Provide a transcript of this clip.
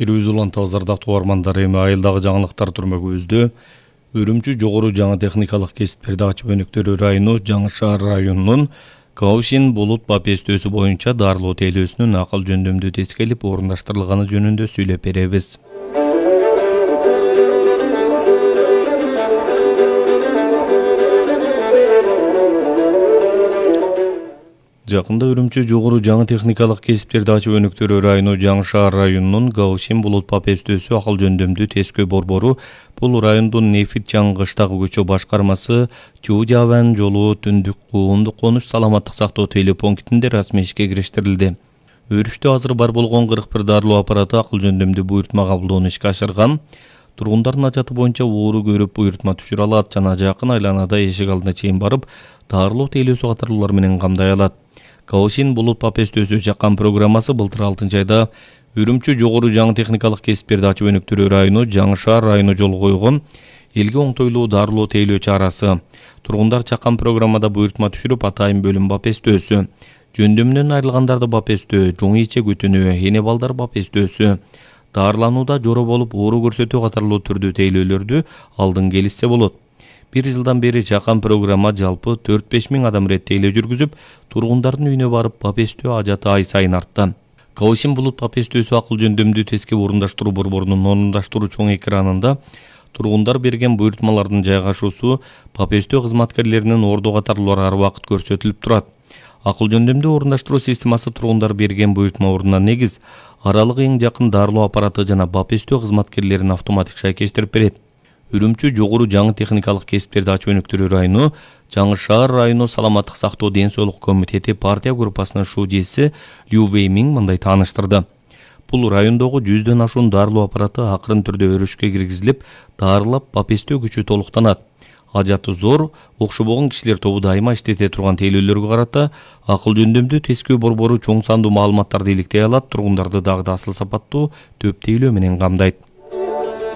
Ирүүзулан тазардак туармандары эми айылдагы жаңылыктар түрмөгүбүздө Үрүмчү жогору жаңы техникалык кесиптерди ачып өнүктүрүү району Жаңы Шаар районунун Каушин булут бапестөөсү боюнча дарылоо тейлөөсүнүн акыл жөндөмдүү тескелип орундаштырылганы жөнүндө сүйлөп беребиз. Жакында Үрүмчү жогору жаңы техникалык кесиптерди ачып өнүктүрүү району Жаңы Шаар районунун Каушин булут бапестөөсү акыл жөндөмдүү тескөө борбору бул райондун Нефит Чаңгыштагы көчө башкармасы Чуу-Жабан жолу түндүк куундук конуш саламаттык сактоо тейлөө пунктинде расмий ишке кириштирилди. Өрүштө азыр бар болгон 41 дарылоо аппараты акыл жөндөмдүү буйртма кабылдоону ишке ашырган. Тургундардын ажаты боюнча ууру көрүп буйртма түшүрө алат жана жакын айланада эшик алдына чейин барып дарылоо тейлөөсү катарлуулар менен камдай алат. Каушин булут бапестөөсү чаккан программасы былтыр 6-айда Үрүмчү жогору жаңы техникалык кесиптерди ачып өнүктүрүү району Жаңы Шаар району жолу койгон элге оңтойлуу дарылоо тейлөө чарасы. Тургундар чаккан программада буйртма түшүрүп атайын бөлүм бапестөөсү, жөндөмүнөн айрылгандарды бапестөө, жоң иче күтүнүү, эне балдар бапестөөсү, дарыланууда жоро болуп оору көрсөтүү катарлуу түрдүү тейлөөлөрдү алдын келишсе болот. 1 жылдан бери чаккан программа жалпы 4-5 миң адам рет тейлөө жүргүзүп, тургундардын үйүнө барып бапестөө ажаты ай сайын артты. Каушин булут бапестөөсү акыл жөндөмдүү тескеп орундаштыруу борборунун орундаштыруу чоң экранында тургундар берген буйртмалардын жайгашуусу бапестөө кызматкерлеринин ордо катарлуулар ар убакыт көрсөтүлүп турат. Акыл жөндөмдүү орундаштыруу системасы тургундар берген буйртма ордуна негиз аралыгы эң жакын дарылоо аппараты жана бапестөө кызматкерлерин автоматик шайкештирип берет. Үрүмчү жогору жаңы техникалык кесиптерди ачып өнүктүрүү району Жаңы Шаар району саламаттык сактоо ден соолук комитети партия группасынын шужеси Лю Веймин мындай тааныштырды. Бул райондогу 100дөн ашуун дарылоо аппараты акырын түрдө өрүшкө киргизилип, дарылап бапестөө күчү толуктанат. Ажаты зор, окшобогон кишилер тобу дайыма иштете турган тейлөөлөргө карата акыл жөндөмдүү тескөө борбору чоң сандуу маалыматтарды иликтей алат, тургундарды дагы да асыл сапаттуу төп тейлөө менен камдайт.